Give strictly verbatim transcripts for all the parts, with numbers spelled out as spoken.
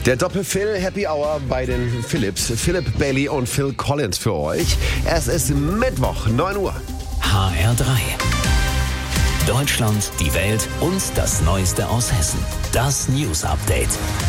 Der Doppel-Phil Happy Hour bei den Philips. Philip Bailey und Phil Collins für euch. Es ist Mittwoch, neun Uhr. H R drei. Deutschland, die Welt und das Neueste aus Hessen. Das News Update.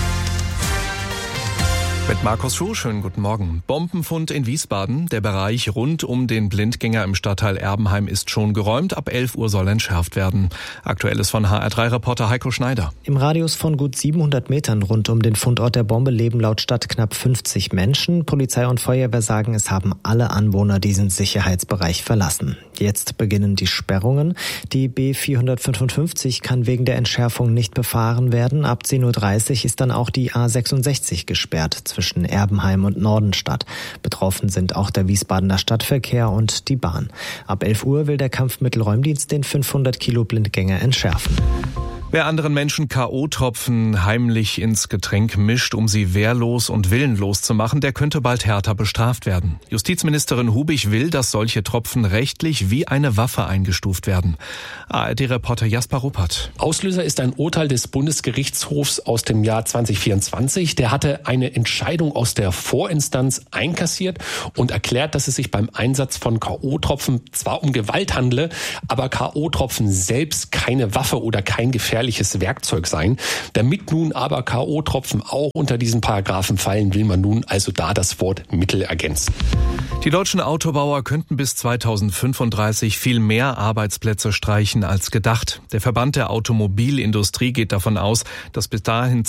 Mit Markus Schuh, schönen guten Morgen. Bombenfund in Wiesbaden. Der Bereich rund um den Blindgänger im Stadtteil Erbenheim ist schon geräumt. Ab elf Uhr soll entschärft werden. Aktuelles von H R drei Reporter Heiko Schneider. Im Radius von gut siebenhundert Metern rund um den Fundort der Bombe leben laut Stadt knapp fünfzig Menschen. Polizei und Feuerwehr sagen, es haben alle Anwohner diesen Sicherheitsbereich verlassen. Jetzt beginnen die Sperrungen. Die B vierhundertfünfundfünfzig kann wegen der Entschärfung nicht befahren werden. Ab zehn Uhr dreißig ist dann auch die A sechsundsechzig gesperrt zwischen Erbenheim und Nordenstadt. Betroffen sind auch der Wiesbadener Stadtverkehr und die Bahn. Ab elf Uhr will der Kampfmittelräumdienst den fünfhundert Kilo Blindgänger entschärfen. Wer anderen Menschen K O-Tropfen heimlich ins Getränk mischt, um sie wehrlos und willenlos zu machen, der könnte bald härter bestraft werden. Justizministerin Hubig will, dass solche Tropfen rechtlich wie eine Waffe eingestuft werden. A R D-Reporter Jasper Ruppert. Auslöser ist ein Urteil des Bundesgerichtshofs aus dem Jahr zwanzig vierundzwanzig. Der hatte eine Entscheidung aus der Vorinstanz einkassiert und erklärt, dass es sich beim Einsatz von K O-Tropfen zwar um Gewalt handle, aber K O-Tropfen selbst keine Waffe oder kein gefährliches Werkzeug sein. Damit nun aber K O-Tropfen auch unter diesen Paragraphen fallen, will man nun also da das Wort Mittel ergänzen. Die deutschen Autobauer könnten bis zweitausendfünfunddreißig viel mehr Arbeitsplätze streichen als gedacht. Der Verband der Automobilindustrie geht davon aus, dass bis dahin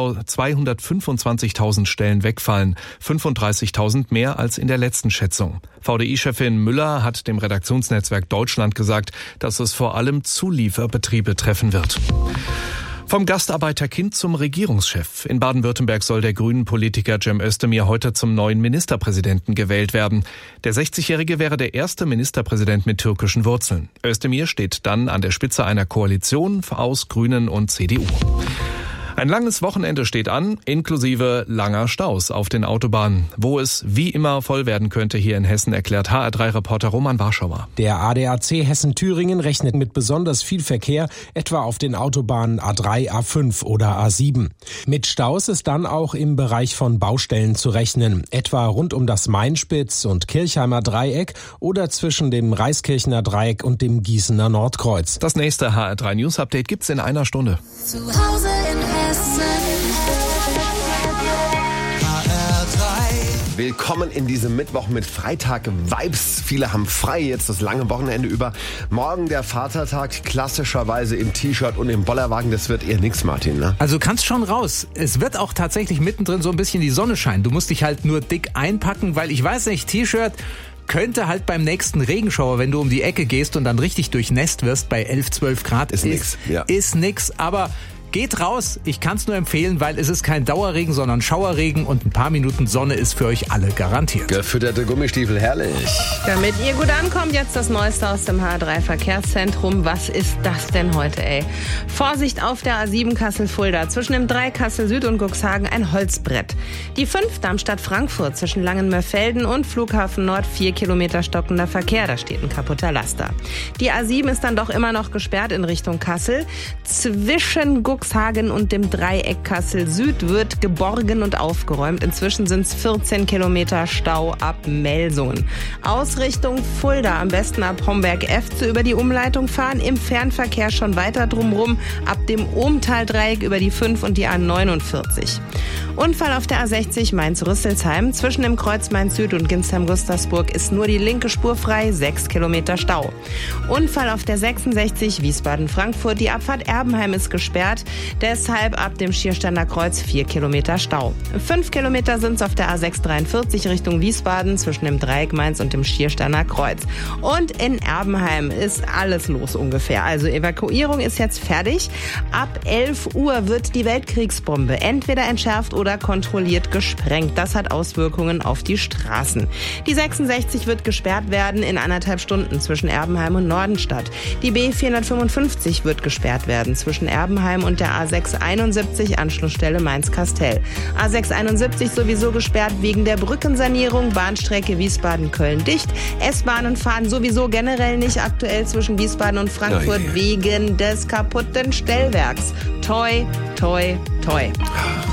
zweihundertfünfundzwanzigtausend Stellen wegfallen, fünfunddreißigtausend mehr als in der letzten Schätzung. V D I-Chefin Müller hat dem Redaktionsnetzwerk Deutschland gesagt, dass es vor allem Zulieferbetriebe treffen wird. Vom Gastarbeiterkind zum Regierungschef. In Baden-Württemberg soll der Grünen-Politiker Cem Özdemir heute zum neuen Ministerpräsidenten gewählt werden. Der sechzigjährige wäre der erste Ministerpräsident mit türkischen Wurzeln. Özdemir steht dann an der Spitze einer Koalition aus Grünen und C D U. Ein langes Wochenende steht an, inklusive langer Staus auf den Autobahnen. Wo es wie immer voll werden könnte hier in Hessen, erklärt H R drei-Reporter Roman Warschauer. Der A D A C Hessen-Thüringen rechnet mit besonders viel Verkehr, etwa auf den Autobahnen A drei, A fünf oder A sieben. Mit Staus ist dann auch im Bereich von Baustellen zu rechnen, etwa rund um das Mainspitz- und Kirchheimer Dreieck oder zwischen dem Reiskirchener Dreieck und dem Gießener Nordkreuz. Das nächste H R drei News Update gibt's in einer Stunde. Zu Hause in Hessen. H R drei. Willkommen in diesem Mittwoch mit Freitag-Vibes. Viele haben frei jetzt das lange Wochenende über. Morgen der Vatertag, klassischerweise im T-Shirt und im Bollerwagen. Das wird eher nix, Martin, ne? Also du kannst schon raus. Es wird auch tatsächlich mittendrin so ein bisschen die Sonne scheinen. Du musst dich halt nur dick einpacken, weil ich weiß nicht, T-Shirt könnte halt beim nächsten Regenschauer, wenn du um die Ecke gehst und dann richtig durchnässt wirst bei elf, zwölf Grad. Ist, ist nix, ja. Ist nix, aber geht raus, ich kann es nur empfehlen, weil es ist kein Dauerregen, sondern Schauerregen und ein paar Minuten Sonne ist für euch alle garantiert. Gefütterte Gummistiefel, herrlich. Damit ihr gut ankommt, jetzt das Neueste aus dem H R drei Verkehrszentrum. Was ist das denn heute, ey? Vorsicht auf der A sieben Kassel-Fulda, zwischen dem drei Kassel Süd und Cuxhagen ein Holzbrett. Die fünf Darmstadt-Frankfurt, zwischen Langenmörfelden und Flughafen Nord, vier Kilometer stockender Verkehr, da steht ein kaputter Laster. Die A sieben ist dann doch immer noch gesperrt in Richtung Kassel. Zwischen Cuxhagen und dem Dreieck Kassel Süd wird geborgen und aufgeräumt. Inzwischen sind es vierzehn Kilometer Stau ab Melsungen. Ausrichtung Fulda, am besten ab Homberg-F zu über die Umleitung fahren. Im Fernverkehr schon weiter drumrum, ab dem Ohmtal-Dreieck über die fünf und die A neunundvierzig. Unfall auf der A sechzig Mainz-Rüsselsheim. Zwischen dem Kreuz Mainz-Süd und Ginsheim-Gustersburg ist nur die linke Spur frei, sechs Kilometer Stau. Unfall auf der sechsundsechzig Wiesbaden-Frankfurt. Die Abfahrt Erbenheim ist gesperrt. Deshalb ab dem Schiersteiner Kreuz vier Kilometer Stau. fünf Kilometer sind es auf der A sechshundertdreiundvierzig Richtung Wiesbaden zwischen dem Dreieck Mainz und dem Schiersteiner Kreuz. Und in Erbenheim ist alles los ungefähr. Also Evakuierung ist jetzt fertig. Ab elf Uhr wird die Weltkriegsbombe entweder entschärft oder kontrolliert gesprengt. Das hat Auswirkungen auf die Straßen. Die sechsundsechzig wird gesperrt werden in anderthalb Stunden zwischen Erbenheim und Nordenstadt. Die B vierhundertfünfundfünfzig wird gesperrt werden zwischen Erbenheim und der A sechshunderteinundsiebzig Anschlussstelle Mainz-Kastel. A sechshunderteinundsiebzig sowieso gesperrt wegen der Brückensanierung, Bahnstrecke Wiesbaden-Köln dicht. S-Bahnen fahren sowieso generell nicht aktuell zwischen Wiesbaden und Frankfurt oh wegen des kaputten Stellwerks. Toi, toi, toi.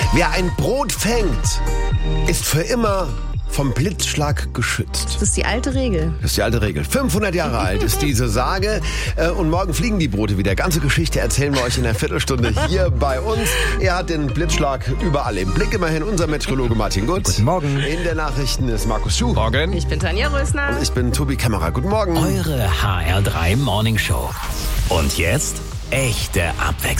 Wer ein Brot fängt, ist für immer vom Blitzschlag geschützt. Das ist die alte Regel. Das ist die alte Regel. fünfhundert Jahre alt ist diese Sage. Und morgen fliegen die Brote wieder. Ganze Geschichte erzählen wir euch in einer Viertelstunde hier bei uns. Er hat den Blitzschlag überall im Blick. Immerhin unser Meteorologe Martin Gut. Guten Morgen. In der Nachrichten ist Markus Schuh. Morgen. Ich bin Tanja Rösner. Und ich bin Tobi Kämmerer. Guten Morgen. Eure H R drei Morning Show. Und jetzt echte Abwechslung.